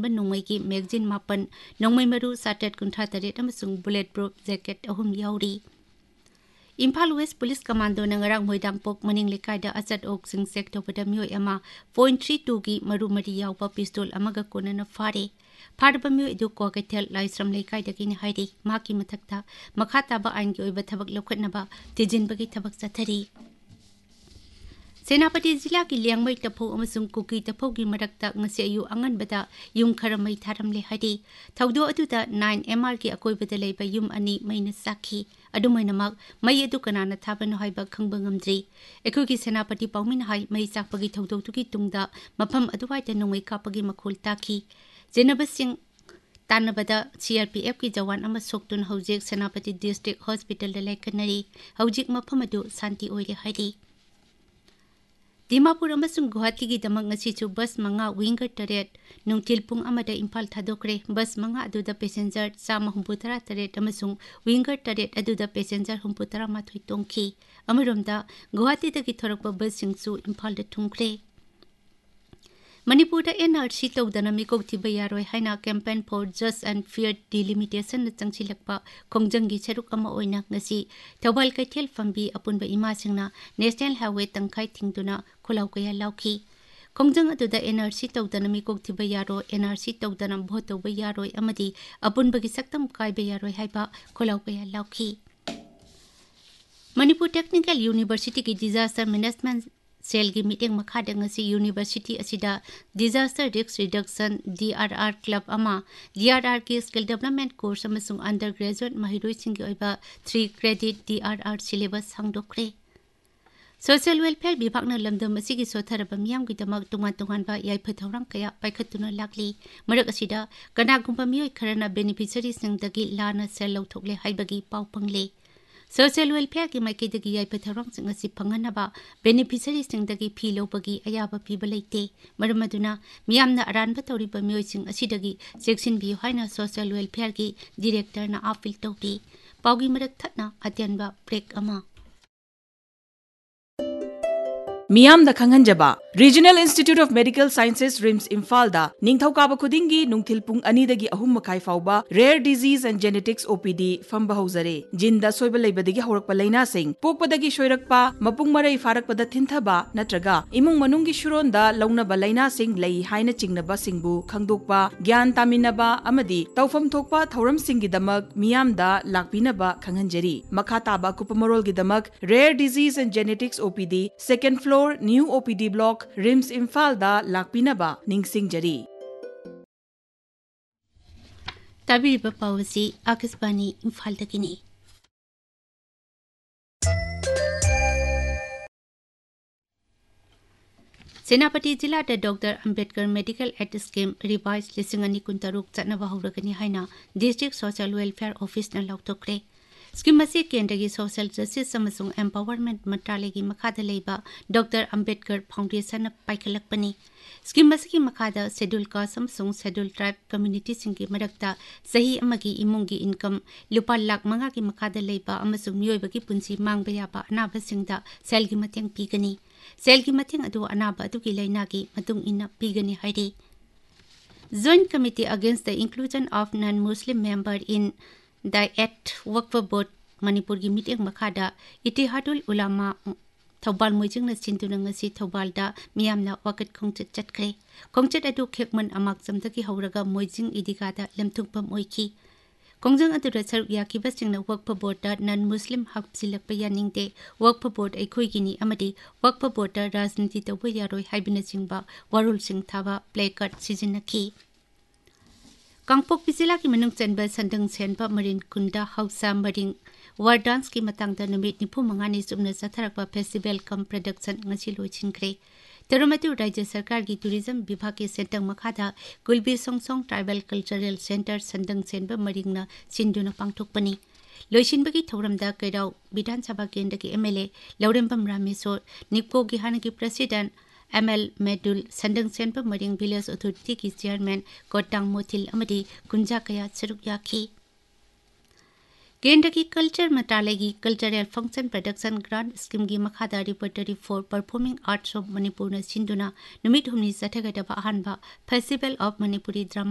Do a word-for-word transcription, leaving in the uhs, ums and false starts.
ꯊꯣꯟꯕ ꯅꯣꯡꯃꯩꯒꯤ magazine ꯃꯥꯄꯟ ꯅꯣꯡꯃꯩ ꯃꯔꯨ ꯁꯥꯇ꯭ꯔꯦꯠ ꯀꯨꯟꯊ꯭ꯔꯥ ꯇꯔꯦꯠ ꯑꯃꯁꯨꯡ ꯕꯨꯂꯦꯠ ꯄ꯭ꯔꯨꯞ ꯖꯦꯀꯦꯠ ꯑꯍꯨꯝ ꯌꯥꯎꯔꯤ꯫ ꯏꯝꯐꯥꯜ ꯋꯦꯁ ꯄꯨꯂꯤꯁ ꯀꯃꯥꯟꯗꯣꯅ ꯉꯔꯥꯡ ꯃꯣꯏꯗꯥꯡꯄꯣꯛ ꯃꯅꯤꯡ ꯂꯩꯀꯥꯏꯗ ꯑꯆꯠ ꯑꯣꯛꯁꯤꯡ ꯆꯦꯛ ꯇꯧꯕꯗ ꯃꯤꯑꯣꯏ ꯑꯃ ꯄꯣꯏꯟ ꯊ꯭ꯔꯤ ꯇꯨꯒꯤ ꯃꯔꯨ ꯃꯔꯤ ꯌꯥꯎꯕ ꯄꯤꯁꯇꯣꯜ ꯑꯃꯒ ꯀꯣꯟꯅꯅ ꯐꯥꯔꯦ꯫ ꯐꯥꯔꯕ ꯃꯤꯑꯣꯏ ꯑꯗꯨ ꯀ꯭ꯋꯥꯀꯩꯊꯦꯜ ꯂꯥꯏꯁ꯭ꯔꯝ ꯂꯩꯀꯥꯏꯗꯒꯤꯅꯤ ꯍꯥꯏꯔꯤ꯫ ꯃꯍꯥꯛꯀꯤ ꯃꯊꯛꯇ ꯃꯈꯥ ꯇꯥꯕ ꯑꯥꯏꯟꯒꯤ ꯑꯣꯏꯕ ꯊꯕꯛ ꯂꯧꯈꯠꯅꯕ ꯊꯤꯖꯤꯟꯕꯒꯤ ꯊꯕꯛ ꯆꯠꯊꯔꯤ꯫ ꯁꯦꯅꯥꯄꯇꯤ ꯖꯤꯂꯥꯒꯤ ꯂꯤꯌꯥꯡꯃꯩ ꯇꯐꯧ ꯑꯃꯁꯨꯡ ꯀꯨꯀꯤ ꯇꯐꯧꯒꯤ ꯃꯔꯛꯇ ꯉꯁꯤ ꯑꯌꯨꯛ ꯑꯉꯟꯕꯗ ꯌꯨꯝ ꯈꯔ ꯃꯩ ꯊꯥꯔꯝꯂꯦ ꯍꯥꯏꯔꯤ꯫ ꯊꯧꯗꯣꯛ ꯑꯗꯨꯗ ꯅꯥꯏꯟ ꯑꯦꯝ ꯑꯥꯔꯒꯤ ꯑꯀꯣꯏꯕꯗ ꯂꯩꯕ ꯌꯨꯝ ꯑꯅꯤ ꯃꯩꯅ ꯆꯥꯛꯈꯤ꯫ ꯑꯗꯨꯝ ꯑꯣꯏꯅꯃꯛ ꯃꯩ ꯑꯗꯨ ꯀꯅꯥꯅ ꯊꯥꯕꯅꯣ ꯍꯥꯏꯕ ꯈꯪꯕ ꯉꯝꯗ꯭ꯔꯤ꯫ ꯑꯩꯈꯣꯏꯒꯤ ꯁꯦꯅꯥꯄꯇꯤ ꯄꯥꯎꯃꯤꯅ ꯍꯥꯏ ꯃꯩ ꯆꯥꯛꯄꯒꯤ ꯊꯧꯗꯣꯛꯇꯨꯒꯤ ꯇꯨꯡꯗ ꯃꯐꯝ ꯑꯗꯨꯋꯥꯏꯗ ꯅꯣꯡꯃꯩ ꯀꯥꯞꯄꯒꯤ ꯃꯈꯣꯜ ꯇꯥꯈꯤ꯫ ꯖꯦꯅꯕꯁꯤꯡ ꯇꯥꯟꯅꯕꯗ ꯁꯤ ꯑꯥꯔ ꯄꯤ ꯑꯦꯐꯀꯤ ꯖꯋꯥꯟ ꯑꯃ ꯁꯣꯛꯇꯨꯅ ꯍꯧꯖꯤꯛ ꯁꯦꯅꯥꯄꯇꯤ ꯗꯤꯁꯇ꯭ꯔꯤꯛ ꯍꯣꯁꯄꯤꯇꯥꯜꯗ ꯂꯥꯏꯀꯠꯅꯔꯤ꯫ ꯍꯧꯖꯤꯛ ꯃꯐꯝ ꯑꯗꯨ ꯁꯥꯟꯇꯤ ꯑꯣꯏꯔꯦ ꯍꯥꯏꯔꯤ꯫ ꯗꯤꯃꯥꯄꯨꯔ ꯑꯃꯁꯨꯡ ꯒꯨꯋꯥꯍꯥꯇꯤꯒꯤꯗꯃꯛ ꯉꯁꯤꯁꯨ ꯕꯁ ꯃꯉꯥ ꯋꯤꯡꯒꯔ ꯇꯔꯦꯠ ꯅꯨꯡꯊꯤꯜ ꯄꯨꯡ ꯑꯃꯗ ꯏꯝꯐꯥꯜ ꯊꯥꯗꯣꯛꯈ꯭ꯔꯦ꯫ ꯕꯁ ꯃꯉꯥ ꯑꯗꯨꯗ ꯄꯦꯁꯦꯟꯖꯔ ꯆꯥꯝꯃ ꯍꯨꯝꯐꯨꯇꯔꯥ ꯇꯔꯦꯠ ꯑꯃꯁꯨꯡ ꯋꯤꯡꯒꯔ ꯇꯔꯦꯠ ꯑꯗꯨꯗ ꯄꯦꯁꯦꯟꯖꯔ ꯍꯨꯝꯐꯨ ꯇꯔꯥꯃꯥꯊꯣꯏ ꯇꯣꯡꯈꯤ꯫ ꯑꯃꯔꯣꯝꯗ ꯒꯨꯋꯥꯍꯥꯇꯤꯗꯒꯤ ꯊꯣꯔꯛꯄ ꯕꯁꯁꯤꯡꯁꯨ ꯏꯝꯐꯥꯜꯗ ꯊꯨꯡꯈ꯭ꯔꯦ꯫ ꯃꯅꯤꯄꯨꯔꯗ ꯑꯦꯟ ꯑꯥꯔ ꯁꯤ ꯇꯧꯗꯅ ꯃꯤꯀꯣꯛ ꯊꯤꯕ ꯌꯥꯔꯣꯏ ꯍꯥꯏꯅ ꯀꯦꯝꯄꯦꯟ ꯐꯣꯔ ꯖꯁ ꯑꯦꯟड ꯐꯤꯌꯔ ꯗꯤꯂꯤꯃꯤꯇꯦꯁꯟꯅ ꯆꯪꯁꯤꯜꯂꯛꯄ ꯈꯣꯡꯖꯪꯒꯤ ꯁꯔꯨꯛ ꯑꯃ ꯑꯣꯏꯅ ꯉꯁꯤ ꯊꯧꯕꯥꯜ ꯀꯩꯊꯦꯜ ꯐꯝꯕꯤ ꯑꯄꯨꯟꯕ ꯏꯃꯥꯁꯤꯡꯅ ꯅꯦꯁꯅꯦꯜ ꯍꯥꯏꯋꯦ ꯇꯪꯈꯥꯏ ꯊꯤꯡꯗꯨꯅ ꯈꯨꯜꯂꯥꯎ ꯀꯌꯥ ꯂꯥꯎꯈꯤ꯫ ꯈꯣꯡꯖꯪ ꯑꯗꯨꯗ ꯑꯦꯟ ꯑꯥꯔ ꯁꯤ ꯇꯧꯗꯅ ꯃꯤꯀꯣꯛ ꯊꯤꯕ ꯌꯥꯔꯣꯏ, ꯑꯦꯟ ꯑꯥꯔ ꯁꯤ ꯇꯧꯗꯅ ꯚꯣꯠ ꯇꯧꯕ ꯌꯥꯔꯣꯏ ꯑꯃꯗꯤ ꯑꯄꯨꯟꯕꯒꯤ ꯁꯛꯇꯝ ꯀꯥꯏꯕ ꯌꯥꯔꯣꯏ ꯍꯥꯏꯕ ꯈꯨꯜꯂꯥꯎ ꯀꯌꯥ ꯂꯥꯎꯈꯤ꯫ ꯃꯅꯤꯄꯨꯔ ꯇꯦꯛꯅꯤꯀꯦꯜ ꯌꯨꯅꯤꯚꯔꯁꯤꯇꯤꯒꯤ ꯗꯤꯖꯥꯁꯇꯔ ꯃꯦꯅꯦꯖꯃꯦꯟꯠ ꯁꯦꯜꯒꯤ ꯃꯤꯠꯌꯦꯡ ꯃꯈꯥꯗ ꯉꯁꯤ ꯌꯨꯅꯤꯚꯔꯁꯤꯇꯤ ꯑꯁꯤꯗ disaster ꯔꯤꯛꯁ reduction D R R club ꯑꯃ, D R ꯑꯥꯔꯒꯤ skill development course ꯑꯃꯁꯨꯡ ꯑꯟꯗꯔ ꯒ꯭ꯔꯦꯖꯨꯑꯦꯠ ꯃꯍꯩꯔꯣꯏꯁꯤꯡꯒꯤ ꯑꯣꯏꯕ three credit D R R syllabus ꯍꯥꯡꯗꯣꯛꯈ꯭ꯔꯦ꯫ Social welfare ꯕꯤꯚꯥꯒꯅ ꯂꯝꯗꯝ ꯑꯁꯤꯒꯤ ꯁꯣꯠꯊꯔꯕ ꯃꯤꯌꯥꯝꯒꯤꯗꯃꯛ ꯇꯣꯉꯥꯟ ꯇꯣꯉꯥꯟꯕ ꯌꯥꯏꯐ ꯊꯧꯔꯥꯡ ꯀꯌꯥ ꯄꯥꯏꯈꯠꯇꯨꯅ ꯂꯥꯛꯂꯤ꯫ ꯃꯔꯛ ꯑꯁꯤꯗ ꯀꯅꯥꯒꯨꯝꯕ ꯃꯤꯑꯣꯏ ꯈꯔꯅ ꯕꯦꯅꯤꯐꯤꯁꯔꯤꯁꯤꯡꯗꯒꯤ ꯂꯥꯟꯅ ꯁꯦꯜ ꯂꯧꯊꯣꯛꯂꯦ ꯍꯥꯏꯕꯒꯤ ꯄꯥꯎ ꯐꯪꯂꯦ꯫ ꯁꯣꯁꯤꯌꯦꯜ ꯋꯦꯜꯐꯦꯌꯔꯒꯤ ꯃꯥꯏꯀꯩꯗꯒꯤ ꯌꯥꯏꯐ ꯊꯧꯔꯥꯡꯁꯤꯡ ꯑꯁꯤ ꯐꯪꯍꯟꯅꯕ ꯕꯦꯅꯤꯐꯤꯁꯔꯤꯁꯤꯡꯗꯒꯤ ꯐꯤ ꯂꯧꯕꯒꯤ ꯑꯌꯥꯕ ꯄꯤꯕ ꯂꯩꯇꯦ꯫ ꯃꯔꯝ ꯑꯗꯨꯅ ꯃꯤꯌꯥꯝꯅ ꯑꯔꯥꯟꯕ ꯇꯧꯔꯤꯕ ꯃꯤꯑꯣꯏꯁꯤꯡ ꯑꯁꯤꯗꯒꯤ ꯆꯦꯛꯁꯤꯟꯕꯤꯌꯨ ꯍꯥꯏꯅ ꯁꯣꯁꯤꯌꯦꯜ ꯋꯦꯜꯐꯦꯌꯔꯒꯤ ꯗꯤꯔꯦꯛꯇꯔꯅ ꯑꯥꯄꯤꯜ ꯇꯧꯔꯤ꯫ ꯄꯥꯎꯒꯤ ꯃꯔꯛ ꯊꯠꯅ ꯑꯇꯦꯟꯕ ꯕ꯭ꯔꯦꯛ ꯑꯃ ꯃꯤꯌꯥꯝꯗ ꯈꯪꯍꯟꯖꯕ regional institute of medical sciences RIMS ꯏꯝꯐꯥꯜꯗ ꯅꯤꯡꯊꯧꯀꯥꯕ ꯈꯨꯗꯤꯡꯒꯤ ꯅꯨꯡꯊꯤꯜ ꯄꯨꯡ ꯑꯅꯤꯗꯒꯤ ꯑꯍꯨꯝ ꯃꯈꯥꯏ ꯐꯥꯎꯕ ꯔꯦꯌꯔ ꯗꯤꯖꯤꯖ ꯑꯦꯟड ꯖꯦꯅꯦꯇꯤꯛꯁ ꯑꯣ ꯄꯤ ꯗꯤ ꯐꯝꯕ ꯍꯧꯖꯔꯦ꯫ ꯖꯤꯟꯗ ꯑꯁꯣꯏꯕ ꯂꯩꯕꯗꯒꯤ ꯍꯧꯔꯛꯄ ꯂꯩꯅꯥꯁꯤꯡ, ꯄꯣꯛꯄꯗꯒꯤ ꯁꯣꯏꯔꯛꯄ, ꯃꯄꯨꯡ ꯃꯔꯩ ꯐꯥꯔꯛꯄꯗ ꯊꯤꯟꯊꯕ ꯅꯠꯇ꯭ꯔꯒ ꯏꯃꯨꯡ ꯃꯅꯨꯡꯒꯤ ꯁꯨꯔꯣꯟꯗ ꯂꯧꯅꯕ ꯂꯩꯅꯥꯁꯤꯡ ꯂꯩ ꯍꯥꯏꯅ ꯆꯤꯡꯅꯕꯁꯤꯡꯕꯨ ꯈꯪꯗꯣꯛꯄ, ꯒ꯭ꯌꯥꯟ ꯇꯥꯃꯤꯟꯅꯕ ꯑꯃꯗꯤ ꯇꯧꯐꯝ ꯊꯣꯛꯄ ꯊꯧꯔꯝꯁꯤꯡꯒꯤꯗꯃꯛ ꯃꯤꯌꯥꯝꯗ ꯂꯥꯛꯄꯤꯅꯕ ꯈꯪꯍꯟꯖꯔꯤ꯫ ꯃꯈꯥ ꯇꯥꯕ ꯑꯀꯨꯞꯄ ꯃꯔꯣꯜꯒꯤꯗꯃꯛ ꯔꯦꯌꯔ ꯗꯤꯖꯤꯖ ꯑꯦꯟड ꯖꯦꯅꯦꯇꯤꯛꯁ ꯑꯣ ꯄꯤ ꯗꯤ, ꯁꯦꯀꯦꯟ ꯐ꯭ꯂꯣꯔ, ꯅ꯭ꯌꯨ ꯑꯣ ꯄꯤ ꯗꯤ ꯕ꯭ꯂꯣꯛ, ꯔꯤꯝꯁ ꯏꯝꯐꯥꯜꯗ ꯂꯥꯛꯄꯤꯅꯕ ꯅꯤꯡꯁꯤꯡꯖꯔꯤ꯫ ꯇꯥꯕꯤꯔꯤꯕ ꯄꯥꯎ ꯑꯁꯤ ꯑꯀꯥꯁꯕꯥꯅꯤ ꯏꯝꯐꯥꯜꯗꯒꯤꯅꯤ꯫ ꯁꯦꯅꯥꯄꯇꯤ ꯖꯤꯂꯥꯗ ꯗꯣꯛꯇꯔ ꯑꯝꯕꯦꯗꯀꯔ ꯃꯦꯗꯤꯀꯦꯜ ꯑꯦꯗ ꯁ꯭ꯀꯤꯝ ꯔꯤꯚꯥꯏꯁ ꯂꯤꯁꯤꯡ ꯑꯅꯤ ꯀꯨꯟꯇꯔꯨꯛ ꯆꯠꯅꯕ ꯍꯧꯔꯒꯅꯤ ꯍꯥꯏꯅ ꯗꯤꯁꯇ꯭ꯔꯤꯛ ꯁꯣꯁꯤꯌꯦꯜ ꯋꯦꯜꯐꯦꯌꯔ ꯑꯣꯐꯤꯁꯅ ꯂꯥꯎꯊꯣꯛꯈ꯭ꯔꯦ꯫ ꯁ꯭ꯀꯤꯝ ꯑꯁꯤ ꯀꯦꯟꯗ꯭ꯔꯒꯤ ꯁꯣꯁꯤꯌꯦꯜ ꯖꯁꯇꯤꯁ ꯑꯃꯁꯨꯡ ꯑꯦꯝꯄꯥꯋꯔꯃꯦꯟꯠ ꯃꯟꯇ꯭ꯔꯥꯂꯌꯒꯤ ꯃꯈꯥꯗ ꯂꯩꯕ ꯗꯣꯛꯇꯔ ꯑꯝꯕꯦꯗꯀꯔ ꯐꯥꯎꯟꯗꯦꯁꯟꯅ ꯄꯥꯏꯈꯠꯂꯛꯄꯅꯤ꯫ ꯁ꯭ꯀꯤꯝ ꯑꯁꯤꯒꯤ ꯃꯈꯥꯗ ꯁꯦꯗ꯭ꯌꯨꯜ ꯀꯥꯁꯠ ꯑꯃꯁꯨꯡ ꯁꯦꯗ꯭ꯌꯨꯜ ꯇ꯭ꯔꯥꯏꯕ ꯀꯝꯃ꯭ꯌꯨꯅꯤꯇꯤꯁꯤꯡꯒꯤ ꯃꯔꯛꯇ ꯆꯍꯤ ꯑꯃꯒꯤ ꯏꯃꯨꯡꯒꯤ ꯏꯟꯀꯝ ꯂꯨꯄꯥ ꯂꯥꯈ ꯃꯉꯥꯒꯤ ꯃꯈꯥꯗ ꯂꯩꯕ ꯑꯃꯁꯨꯡ ꯃꯤꯑꯣꯏꯕꯒꯤ ꯄꯨꯟꯁꯤ ꯃꯥꯡꯕ ꯌꯥꯕ ꯑꯅꯥꯕꯁꯤꯡꯗ ꯁꯦꯜꯒꯤ ꯃꯇꯦꯡ ꯄꯤꯒꯅꯤ꯫ ꯁꯦꯜꯒꯤ ꯃꯇꯦꯡ ꯑꯗꯨ ꯑꯅꯥꯕ ꯑꯗꯨꯒꯤ ꯂꯩꯅꯥꯒꯤ ꯃꯇꯨꯡ ꯏꯟꯅ ꯄꯤꯒꯅꯤ ꯍꯥꯏꯔꯤ꯫ ꯖꯣꯏꯟꯠ ꯀꯃꯤꯇꯤ ꯑꯒꯦꯟꯁꯠ ꯗ ꯏꯟꯀ꯭ꯂꯨꯖꯟ ꯑꯣꯐ ꯅꯟ ꯃꯨꯁꯂꯤꯝ ꯃꯦꯝꯕꯔ ꯏꯟ ꯗ ꯑꯦꯠ ꯋꯛꯐ ꯕꯣꯔꯗ ꯃꯅꯤꯄꯨꯔꯒꯤ ꯃꯤꯠꯌꯦꯡ ꯃꯈꯥꯗ ꯏꯇꯤꯍꯥꯗꯨꯜ ꯎꯂꯥꯃꯥ ꯊꯧꯕꯥꯜ ꯃꯣꯏꯖꯤꯡꯅ ꯁꯤꯟꯗꯨꯅ ꯉꯁꯤ ꯊꯧꯕꯥꯜꯗ ꯃꯤꯌꯥꯝꯅ ꯋꯥꯀꯠ ꯈꯣꯡꯆꯠ ꯆꯠꯈ꯭ꯔꯦ꯫ ꯈꯣꯡꯆꯠ ꯑꯗꯨ ꯈꯦꯛꯃꯟ ꯑꯃꯥꯛꯆꯝꯗꯒꯤ ꯍꯧꯔꯒ ꯃꯣꯏꯖꯤꯡ ꯏꯗꯤꯒꯥꯗ ꯂꯝꯊꯨꯡꯐꯝ ꯑꯣꯏꯈꯤ꯫ ꯈꯣꯡꯖꯪ ꯑꯗꯨꯗ ꯁꯔꯨꯛ ꯌꯥꯈꯤꯕꯁꯤꯡꯅ ꯋꯛꯐ ꯕꯣꯔꯗꯇ ꯅꯟ ꯃꯨꯁꯂꯤꯝ ꯍꯥꯞꯆꯤꯜꯂꯛꯄ ꯌꯥꯅꯤꯡꯗꯦ, ꯋꯛꯐ ꯕꯣꯔꯗ ꯑꯩꯈꯣꯏꯒꯤꯅꯤ ꯑꯃꯗꯤ ꯋꯛꯐ ꯕꯣꯔꯗꯇ ꯔꯥꯖꯅꯤꯇꯤ ꯇꯧꯕ ꯌꯥꯔꯣꯏ ꯍꯥꯏꯕꯅꯆꯤꯡꯕ ꯋꯥꯔꯣꯜꯁꯤꯡ ꯊꯥꯕ ꯄ꯭ꯂꯦꯀꯥꯔꯗ ꯁꯤꯖꯤꯟꯅꯈꯤ꯫ ꯀꯥꯡꯄꯣꯛꯄꯤ ꯖꯤꯂꯥꯒꯤ ꯃꯅꯨꯡ ꯆꯟꯕ ꯁꯟꯗꯪ ꯁꯦꯟꯕ ꯃꯔꯤꯟ ꯈꯨꯟꯗ ꯍꯧꯁꯥ ꯃꯔꯤꯡ ꯋꯥꯔ ꯗꯥꯟꯁꯀꯤ ꯃꯇꯥꯡꯗ ꯅꯨꯃꯤꯠ ꯅꯤꯐꯨ ꯃꯉꯥꯅꯤ ꯆꯨꯞꯅ ꯆꯠꯊꯔꯛꯄ ꯐꯦꯁꯇꯤꯚꯦꯜ ꯀꯝ ꯄ꯭ꯔꯗꯛꯁꯟ ꯉꯁꯤ ꯂꯣꯏꯁꯤꯟꯈ꯭ꯔꯦ꯫ ꯊꯧꯔꯝ ꯑꯗꯨ ꯔꯥꯖ꯭य ꯁꯔꯀꯥꯔꯒꯤ ꯇꯨꯔꯤꯖꯝ ꯕꯤꯚꯥꯒꯀꯤ ꯁꯦꯟꯊꯪ ꯃꯈꯥꯗ ꯀꯨꯜꯕꯤ ꯁꯣꯡꯁꯣꯡ ꯇ꯭ꯔꯥꯏꯕꯦꯜ ꯀꯜꯆꯔꯦꯜ ꯁꯦꯟꯇꯔ ꯁꯟꯗꯪ ꯁꯦꯟꯕ ꯃꯔꯤꯡꯅ ꯁꯤꯟꯗꯨꯅ ꯄꯥꯡꯊꯣꯛꯄꯅꯤ꯫ ꯂꯣꯏꯁꯤꯟꯕꯒꯤ ꯊꯧꯔꯝꯗ ꯀꯩꯔꯥꯎ Vidhan Sabha ꯀꯦꯟꯗ꯭ꯔꯒꯤ M L A ꯂꯧꯔꯦꯝꯕꯝ ꯔꯥꯃꯦꯁꯣꯔ, ꯅꯤꯞꯀꯣꯒꯤ ꯍꯥꯟꯅꯒꯤ president M L ꯃꯦꯗꯨꯜ, ꯁꯟꯗꯪ ꯁꯦꯟꯕ ꯃꯔꯤꯡ village ꯑꯣꯊꯣꯔꯤꯇꯤꯒꯤ chairman ꯀꯣꯇꯥꯡ ꯃꯣꯊꯤꯜ ꯑꯃꯗꯤ ꯀꯨꯟꯖꯥ ꯀꯌꯥ ꯁꯔꯨꯛ ꯌꯥꯈꯤ꯫ ꯀꯦꯟꯗ꯭ꯔꯒꯤ ꯀꯜꯆꯔ ꯃꯟꯇ꯭ꯔꯥꯂꯌꯒꯤ ꯀꯜꯆꯔꯦꯜ ꯐꯪꯁꯟ ꯄ꯭ꯔꯗꯛꯁꯟ ꯒ꯭ꯔꯥꯟꯠ ꯁ꯭ꯀꯤꯝꯒꯤ ꯃꯈꯥꯗ ꯔꯤꯄꯔꯇꯔꯤ ꯐꯣꯔ ꯄꯔꯐꯣꯔꯃꯤꯡ ꯑꯥꯔꯠꯁ ꯑꯣꯐ ꯃꯅꯤꯄꯨꯔꯅ ꯁꯤꯟꯗꯨꯅ ꯅꯨꯃꯤꯠ ꯍꯨꯝꯅꯤ ꯆꯠꯊꯒꯗꯕ ꯑꯍꯥꯟꯕ ꯐꯦꯁꯇꯤꯚꯦꯜ ꯑꯣꯐ ꯃꯅꯤꯄꯨꯔꯤ ꯗ꯭ꯔꯃꯥ